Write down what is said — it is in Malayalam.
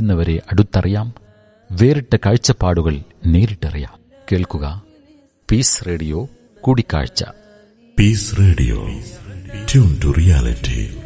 വിളിക്കുന്നവരെ അടുത്തറിയാം, വേറിട്ട കാഴ്ചപ്പാടുകൾ നേരിട്ടറിയാം. കേൾക്കുക പീസ് റേഡിയോ കൂടിക്കാഴ്ച. Piece radio, tune to reality.